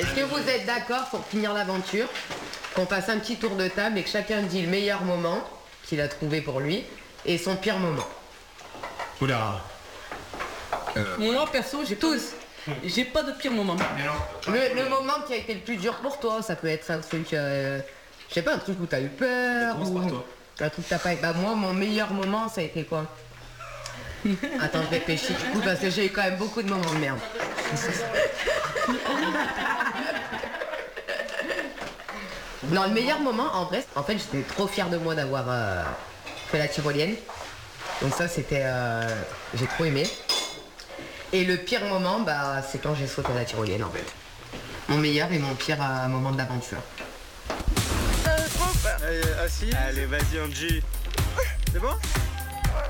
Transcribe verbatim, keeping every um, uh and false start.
Est-ce que vous êtes d'accord pour finir l'aventure, qu'on fasse un petit tour de table et que chacun dit le meilleur moment qu'il a trouvé pour lui et son pire moment? Oula. Euh... Moi perso, j'ai tous. J'ai pas de pire moment. Le, le moment qui a été le plus dur pour toi, ça peut être un truc, euh, je sais pas, un truc où t'as eu peur ou un truc que t'as pas. Bah moi, mon meilleur moment, ça a été quoi? Attends, je réfléchis du coup parce que j'ai eu quand même beaucoup de moments de merde. Non, le meilleur moment, en vrai, en fait, j'étais trop fière de moi d'avoir euh, fait la tyrolienne. Donc ça, c'était, euh, j'ai trop aimé. Et le pire moment, bah, c'est quand j'ai sauté la tyrolienne, en fait. Mon meilleur et mon pire euh, moment de l'aventure. Allez, assis. Allez, vas-y, Angie. C'est bon?